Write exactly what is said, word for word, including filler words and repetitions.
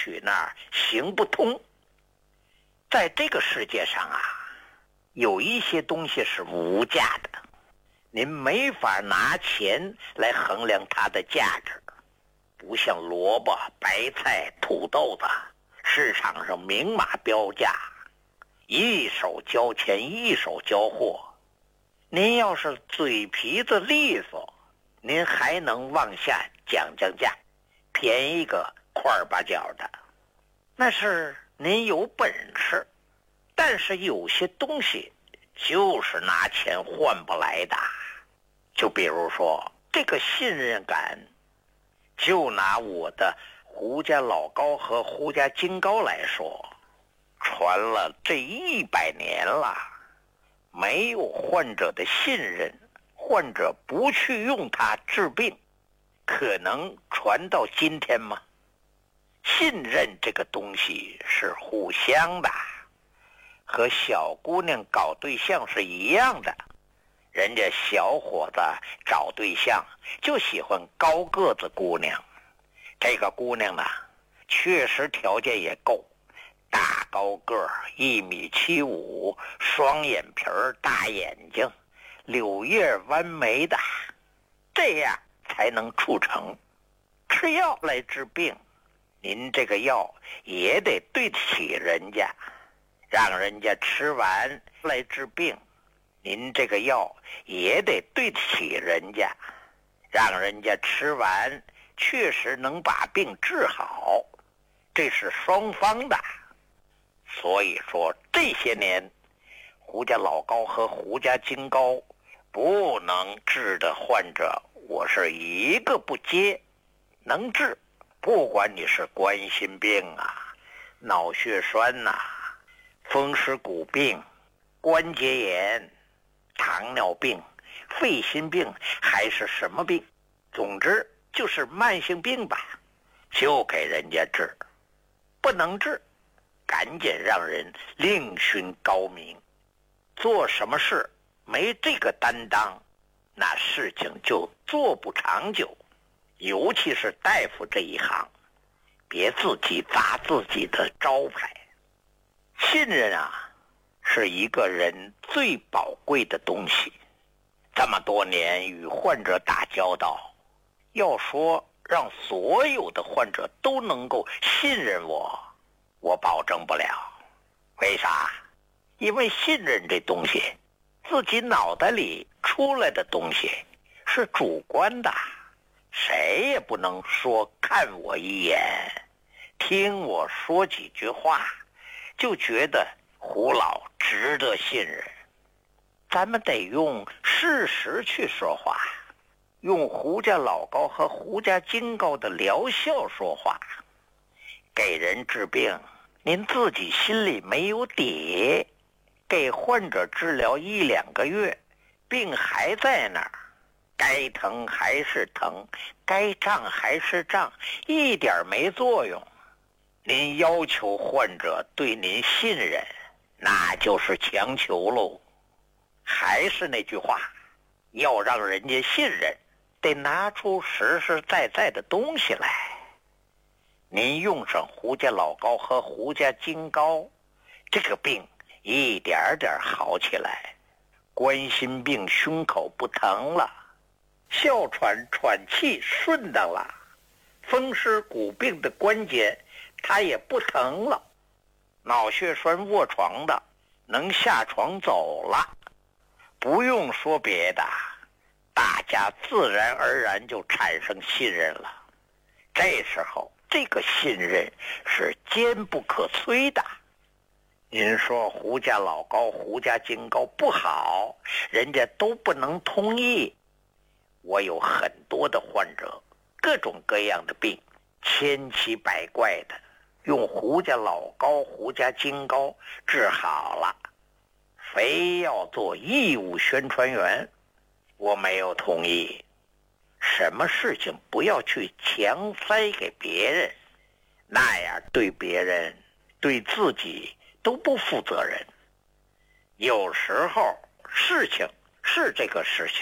许那儿行不通。在这个世界上啊，有一些东西是无价的，您没法拿钱来衡量它的价值。不像萝卜、白菜、土豆子，市场上明码标价，一手交钱一手交货。您要是嘴皮子利索，您还能往下讲讲价，便宜个块儿八角的，那是您有本事。但是有些东西就是拿钱换不来的，就比如说这个信任感。就拿我的胡家老高和胡家金高来说，传了这一百年了，没有患者的信任，患者不去用它治病，可能传到今天吗？信任这个东西是互相的，和小姑娘搞对象是一样的。人家小伙子找对象就喜欢高个子姑娘，这个姑娘呢，确实条件也够，大高个儿，一米七五，双眼皮儿，大眼睛，柳叶弯眉的，这样才能促成。吃药来治病，您这个药也得对得起人家，让人家吃完来治病。您这个药也得对得起人家，让人家吃完确实能把病治好，这是双方的。所以说这些年胡家老高和胡家金高不能治的患者，我是一个不接。能治，不管你是冠心病啊、脑血栓呐、啊、风湿骨病、关节炎、糖尿病、肺心病还是什么病，总之就是慢性病吧，就给人家治。不能治，赶紧让人另寻高明。做什么事没这个担当，那事情就做不长久。尤其是大夫这一行，别自己砸自己的招牌。信任啊，是一个人最宝贵的东西。这么多年与患者打交道，要说让所有的患者都能够信任我，我保证不了。为啥？因为信任这东西，自己脑袋里出来的东西是主观的，谁也不能说看我一眼，听我说几句话，就觉得胡老值得信任。咱们得用事实去说话，用胡家老高和胡家金高的疗效说话。给人治病，您自己心里没有底，给患者治疗一两个月，病还在那儿，该疼还是疼，该胀还是胀，一点没作用。您要求患者对您信任，那就是强求喽。还是那句话，要让人家信任，得拿出实实在在的东西来。您用上胡家老高和胡家金高，这个病一点点好起来。冠心病胸口不疼了，哮喘喘气顺当了，风湿骨病的关节它也不疼了，脑血栓卧床的能下床走了。不用说别的，大家自然而然就产生信任了。这时候这个信任是坚不可摧的。您说胡家老高胡家金高不好，人家都不能同意。我有很多的患者，各种各样的病，千奇百怪的，用胡家老高胡家金高治好了，非要做义务宣传员，我没有同意。什么事情不要去强塞给别人，那样对别人对自己都不负责任。有时候事情是这个事情，